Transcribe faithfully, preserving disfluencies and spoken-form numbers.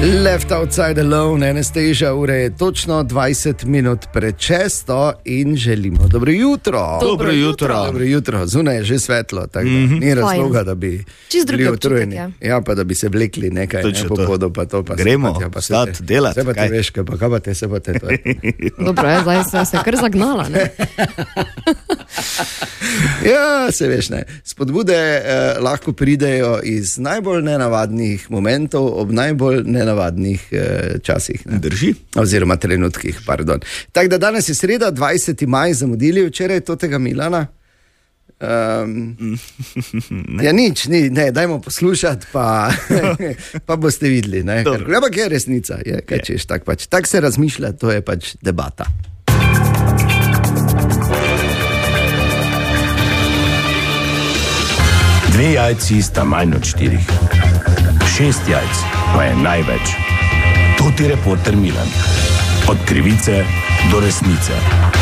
Left Outside Alone, Anastasia, ura je točno dvajset minut pred šesto in želimo dobro jutro. Dobro jutro. Dobro jutro, zunaj je že svetlo, tako da mm-hmm. ni razloga, da bi bili utrujeni. Ja, pa da bi se vlekli nekaj, ne, po podu, pa to pa gremo, se pa stat, te, delat. Se pa te veš, kaj pa, kaj pa te se pa te to. Dobro, je, zdaj sem se kar zagnala, ne? Ja, se veš, ne. Spodbude eh, lahko pridejo iz najbolj nenavadnih momentov ob najbolj nenavadnih eh, časih. Ne? Drži. Oziroma trenutkih, pardon. Tako da danes je sreda, dvajseti maj, zamudili včeraj totega Milana. Um, ja, nič, ni, ne, dajmo poslušati, pa, pa boste videli. Ne? Ker, ampak je resnica, je, kaj je. Češ, tak pač. Tak se razmišlja, to je pač debata. Dve jajci sta manj od štirih. Šest jajc pa je največ. To ti reporter Milan. Od krivice do resnice.